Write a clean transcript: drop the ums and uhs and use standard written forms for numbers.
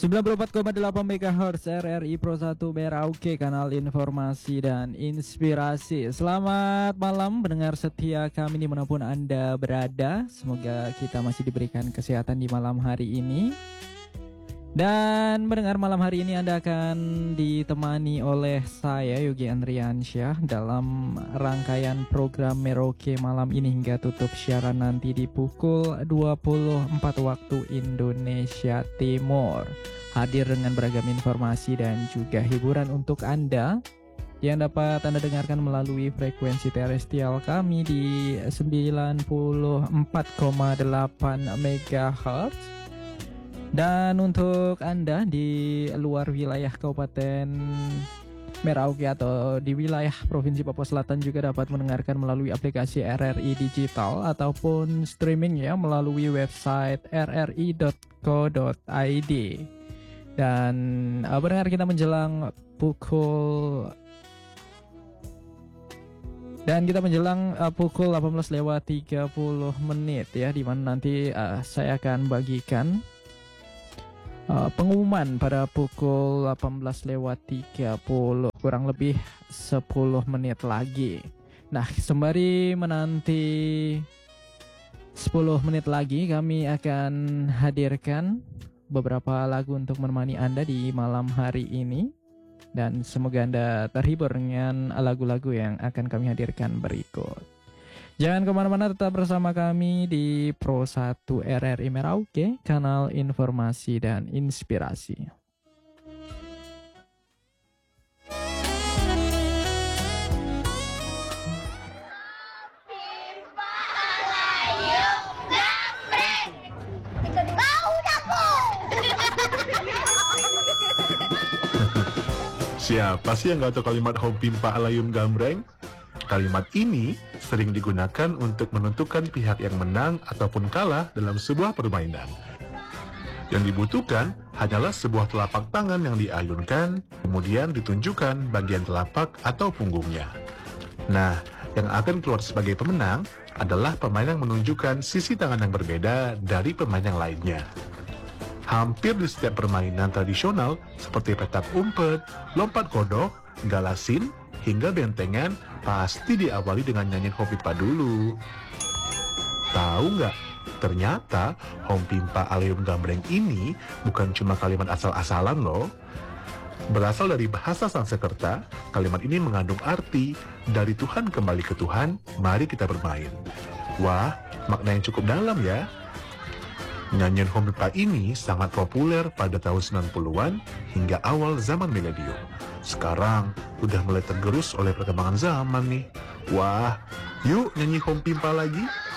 94,8 MHz RRI Pro 1 Merauke, kanal informasi dan inspirasi. Selamat malam pendengar setia kami dimanapun Anda berada. Semoga kita masih diberikan kesehatan di malam hari ini. Dan mendengar malam hari ini Anda akan ditemani oleh saya Yogi Andriansyah dalam rangkaian program Merauke malam ini hingga tutup siaran nanti di pukul 24 waktu Indonesia Timur. Hadir dengan beragam informasi dan juga hiburan untuk Anda yang dapat Anda dengarkan melalui frekuensi terestrial kami di 94,8 MHz. Dan untuk Anda di luar wilayah Kabupaten Merauke atau di wilayah Provinsi Papua Selatan juga dapat mendengarkan melalui aplikasi RRI Digital ataupun streaming ya melalui website rri.co.id. Dan benar kita menjelang pukul 18:30 ya, di mana nanti saya akan bagikan pengumuman pada pukul 18:30, kurang lebih 10 menit lagi. Nah, sembari menanti 10 menit lagi, kami akan hadirkan beberapa lagu untuk menemani Anda di malam hari ini. Dan semoga Anda terhibur dengan lagu-lagu yang akan kami hadirkan berikut. Jangan kemana-mana, tetap bersama kami di Pro 1 RRI Merauke, kanal informasi dan inspirasi. Siapa sih yang gak tahu kalimat Hompimpa Alayum Gambreng? Kalimat ini sering digunakan untuk menentukan pihak yang menang ataupun kalah dalam sebuah permainan. Yang dibutuhkan hanyalah sebuah telapak tangan yang diayunkan, kemudian ditunjukkan bagian telapak atau punggungnya. Nah, yang akan keluar sebagai pemenang adalah pemain yang menunjukkan sisi tangan yang berbeda dari pemain yang lainnya. Hampir di setiap permainan tradisional seperti petak umpet, lompat kodok, galasin, hingga bentengan pasti diawali dengan nyanyian Hompimpa dulu. Tahu nggak? Ternyata Hompimpa Alayum Gambreng ini bukan cuma kalimat asal-asalan loh. Berasal dari bahasa Sanskerta, kalimat ini mengandung arti dari Tuhan kembali ke Tuhan, mari kita bermain. Wah, makna yang cukup dalam ya. Nyanyian Hompimpa ini sangat populer pada tahun 90-an hingga awal zaman milenium. Sekarang udah mulai tergerus oleh perkembangan zaman nih. Wah, yuk nyanyi Hompimpa lagi.